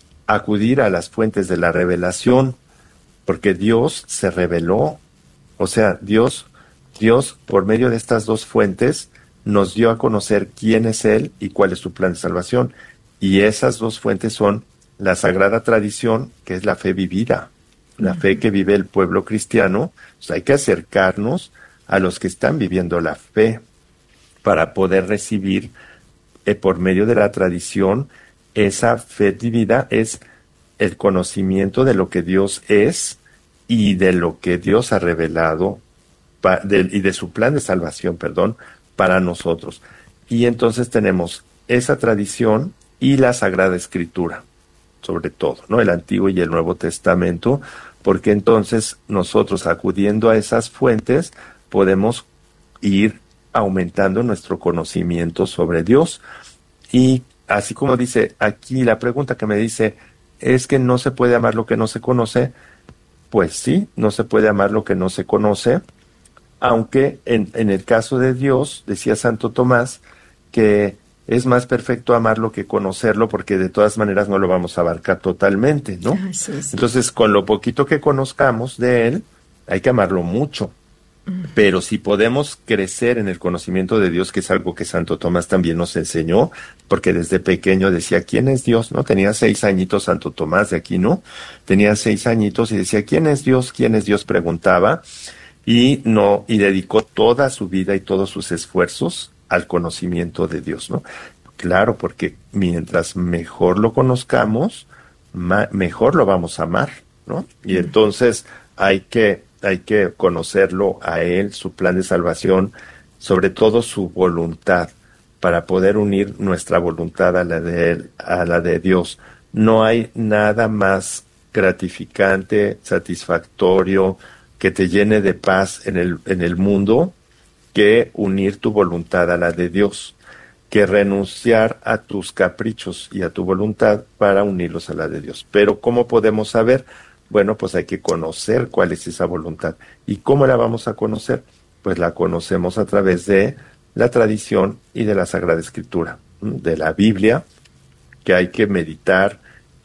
[SPEAKER 2] acudir a las fuentes de la revelación, porque Dios se reveló. O sea, Dios, Dios, por medio de estas dos fuentes, nos dio a conocer quién es Él y cuál es su plan de salvación. Y esas dos fuentes son la Sagrada Tradición, que es la fe vivida, la fe que vive el pueblo cristiano. O sea, hay que acercarnos a los que están viviendo la fe para poder recibir, eh, por medio de la tradición, esa fe vivida es el conocimiento de lo que Dios es y de lo que Dios ha revelado pa, de, y de su plan de salvación, perdón, para nosotros. Y entonces tenemos esa tradición y la Sagrada Escritura, sobre todo, ¿no? El Antiguo y el Nuevo Testamento, porque entonces nosotros, acudiendo a esas fuentes, podemos ir aumentando nuestro conocimiento sobre Dios. Y así como dice aquí la pregunta que me dice, ¿es que no se puede amar lo que no se conoce? Pues sí, no se puede amar lo que no se conoce, aunque en, en el caso de Dios, decía Santo Tomás, que es más perfecto amarlo que conocerlo, porque de todas maneras no lo vamos a abarcar totalmente, ¿no?
[SPEAKER 1] Ah, sí, sí.
[SPEAKER 2] Entonces, con lo poquito que conozcamos de Él, hay que amarlo mucho. Pero si podemos crecer en el conocimiento de Dios, que es algo que Santo Tomás también nos enseñó, porque desde pequeño decía, ¿quién es Dios? ¿No? Tenía seis añitos Santo Tomás de aquí, ¿no? Tenía seis añitos y decía, ¿quién es Dios? ¿Quién es Dios? Preguntaba, y no, y dedicó toda su vida y todos sus esfuerzos al conocimiento de Dios, ¿no? Claro, porque mientras mejor lo conozcamos, ma- mejor lo vamos a amar, ¿no? Y entonces hay que hay que conocerlo a Él, su plan de salvación, sobre todo su voluntad, para poder unir nuestra voluntad a la de Él, a la de Dios. No hay nada más gratificante, satisfactorio, que te llene de paz en el, en el mundo, que unir tu voluntad a la de Dios, que renunciar a tus caprichos y a tu voluntad para unirlos a la de Dios. Pero ¿cómo podemos saber? Bueno, pues hay que conocer cuál es esa voluntad. ¿Y cómo la vamos a conocer? Pues la conocemos a través de la tradición y de la Sagrada Escritura, de la Biblia, que hay que meditar,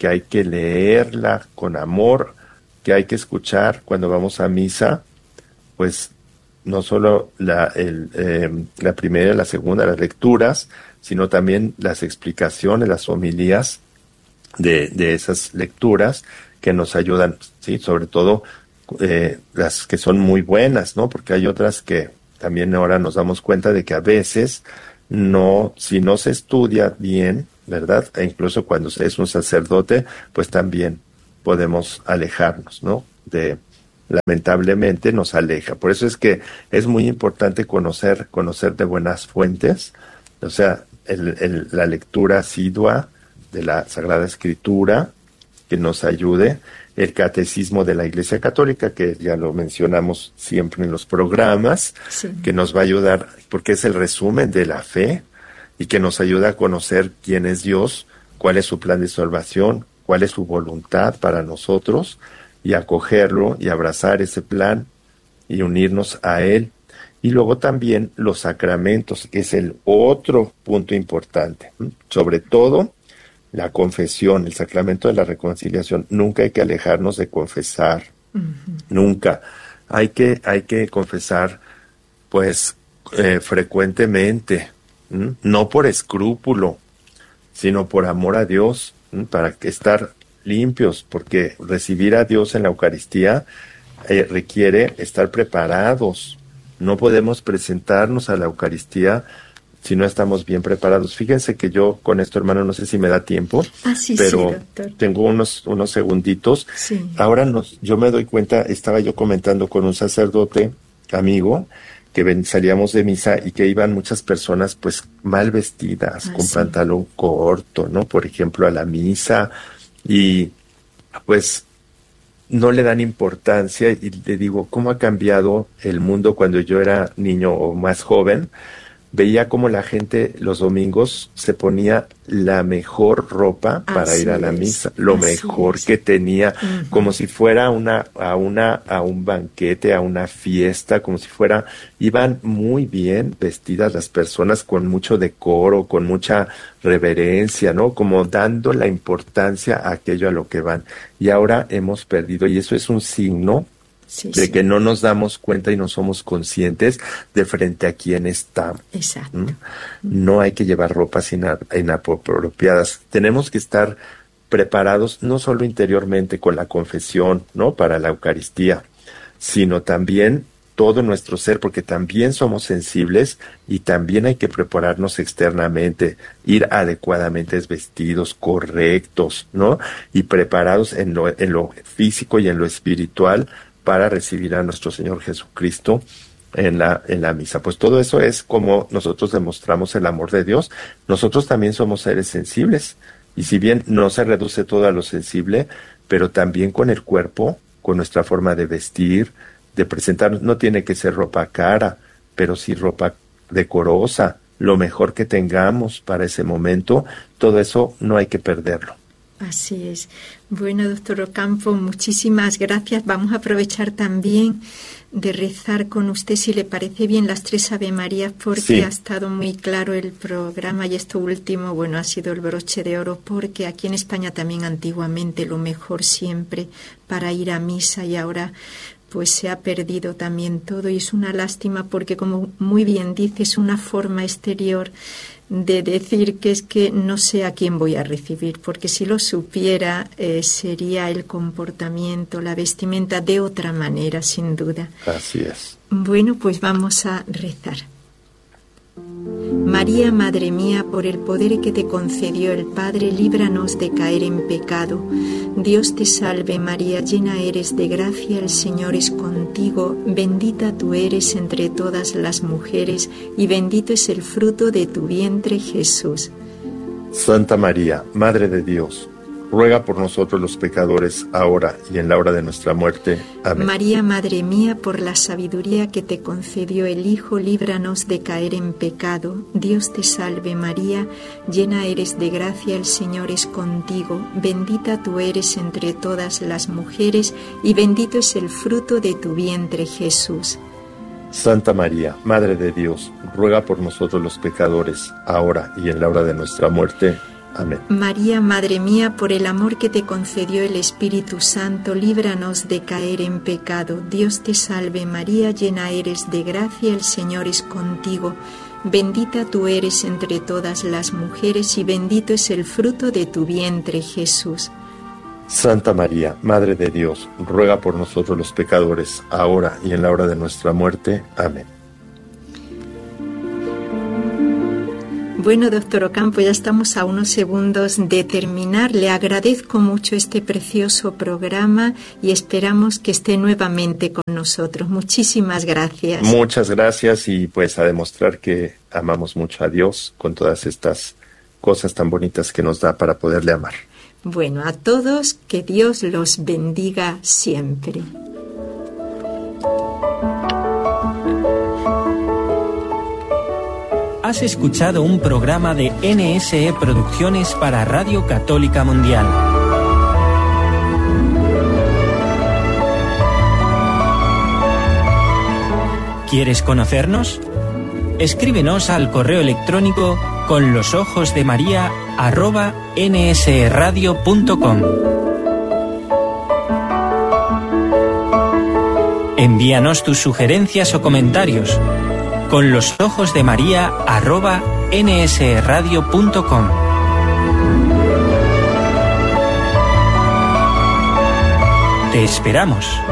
[SPEAKER 2] que hay que leerla con amor, que hay que escuchar cuando vamos a misa, pues no solo la, el, eh, la primera y la segunda, las lecturas, sino también las explicaciones, las homilías de, de esas lecturas que nos ayudan, sí, sobre todo eh, las que son muy buenas, ¿no? Porque hay otras que también ahora nos damos cuenta de que a veces no, si no se estudia bien, ¿verdad? E incluso cuando es un sacerdote, pues también podemos alejarnos, ¿no? De, lamentablemente nos aleja. Por eso es que es muy importante conocer, conocer de buenas fuentes, o sea, el, el, la lectura asidua de la Sagrada Escritura, que nos ayude, el catecismo de la Iglesia Católica, que ya lo mencionamos siempre en los programas, sí, que nos va a ayudar, porque es el resumen de la fe, y que nos ayuda a conocer quién es Dios, cuál es su plan de salvación, cuál es su voluntad para nosotros, y acogerlo y abrazar ese plan y unirnos a él. Y luego también los sacramentos, que es el otro punto importante, sobre todo la confesión, el sacramento de la reconciliación. Nunca hay que alejarnos de confesar, uh-huh. nunca. Hay que, hay que confesar, pues, eh, frecuentemente, ¿m? No por escrúpulo, sino por amor a Dios, ¿m? Para que estar limpios, porque recibir a Dios en la Eucaristía eh, requiere estar preparados. No podemos presentarnos a la Eucaristía si no estamos bien preparados. Fíjense que yo con esto, hermano, no sé si me da tiempo,
[SPEAKER 1] ah, sí,
[SPEAKER 2] pero
[SPEAKER 1] sí, doctor.
[SPEAKER 2] Tengo unos, unos segunditos.
[SPEAKER 1] Sí.
[SPEAKER 2] Ahora nos, yo me doy cuenta, estaba yo comentando con un sacerdote amigo, que ven, salíamos de misa y que iban muchas personas pues mal vestidas, ah, con sí. pantalón corto, ¿no? Por ejemplo, a la misa, y pues no le dan importancia, y le digo, ¿cómo ha cambiado el mundo? Cuando yo era niño o más joven, veía como la gente los domingos se ponía la mejor ropa para
[SPEAKER 1] así
[SPEAKER 2] ir a la
[SPEAKER 1] es,
[SPEAKER 2] misa, lo mejor es. que tenía, uh-huh. como si fuera una, a una, a un banquete, a una fiesta, como si fuera, iban muy bien vestidas las personas, con mucho decoro, con mucha reverencia, ¿no? Como dando la importancia a aquello a lo que van. Y ahora hemos perdido, y eso es un signo Sí, de sí. que no nos damos cuenta y no somos conscientes de frente a quién estamos.
[SPEAKER 1] Exacto.
[SPEAKER 2] ¿Mm? No hay que llevar ropas ina- inapropiadas. Tenemos que estar preparados no solo interiormente con la confesión, ¿no? Para la Eucaristía, sino también todo nuestro ser, porque también somos sensibles y también hay que prepararnos externamente, ir adecuadamente vestidos, correctos, ¿no? Y preparados en lo, en lo físico y en lo espiritual, para recibir a nuestro Señor Jesucristo en la, en la misa. Pues todo eso es como nosotros demostramos el amor de Dios. Nosotros también somos seres sensibles, y si bien no se reduce todo a lo sensible, pero también con el cuerpo, con nuestra forma de vestir, de presentarnos, no tiene que ser ropa cara, pero sí ropa decorosa, lo mejor que tengamos para ese momento, todo eso no hay que perderlo.
[SPEAKER 1] Así es. Bueno, doctor Ocampo, muchísimas gracias. Vamos a aprovechar también de rezar con usted, si le parece bien, las tres Ave Marías, porque sí. ha estado muy claro el programa, y esto último, bueno, ha sido el broche de oro, porque aquí en España también antiguamente lo mejor siempre para ir a misa, y ahora pues se ha perdido también todo, y es una lástima porque, como muy bien dice, es una forma exterior de decir que es que no sé a quién voy a recibir, porque si lo supiera eh, sería el comportamiento, la vestimenta de otra manera, sin duda.
[SPEAKER 2] Así es.
[SPEAKER 1] Bueno, pues vamos a rezar. María, Madre mía, por el poder que te concedió el Padre, líbranos de caer en pecado. Dios te salve María, llena eres de gracia, el Señor es contigo, bendita tú eres entre todas las mujeres, y bendito es el fruto de tu vientre, Jesús.
[SPEAKER 2] Santa María, Madre de Dios, ruega por nosotros los pecadores, ahora y en la hora de nuestra muerte. Amén.
[SPEAKER 1] María, Madre mía, por la sabiduría que te concedió el Hijo, líbranos de caer en pecado. Dios te salve María, llena eres de gracia, el Señor es contigo, bendita tú eres entre todas las mujeres, y bendito es el fruto de tu vientre, Jesús.
[SPEAKER 2] Santa María, Madre de Dios, ruega por nosotros los pecadores, ahora y en la hora de nuestra muerte. Amén.
[SPEAKER 1] María, Madre mía, por el amor que te concedió el Espíritu Santo, líbranos de caer en pecado. Dios te salve María, llena eres de gracia, el Señor es contigo. Bendita tú eres entre todas las mujeres y bendito es el fruto de tu vientre, Jesús.
[SPEAKER 2] Santa María, Madre de Dios, ruega por nosotros los pecadores, ahora y en la hora de nuestra muerte. Amén.
[SPEAKER 1] Bueno, doctor Ocampo, ya estamos a unos segundos de terminar. Le agradezco mucho este precioso programa y esperamos que esté nuevamente con nosotros. Muchísimas gracias.
[SPEAKER 2] Muchas gracias y pues a demostrar que amamos mucho a Dios con todas estas cosas tan bonitas que nos da para poderle amar.
[SPEAKER 1] Bueno, a todos, que Dios los bendiga siempre.
[SPEAKER 3] Has escuchado un programa de N S E Producciones para Radio Católica Mundial. ¿Quieres conocernos? Escríbenos al correo electrónico con los ojos de María arroba nsradio punto com. Envíanos tus sugerencias o comentarios con los ojos de María arroba nsradio punto com. Te esperamos.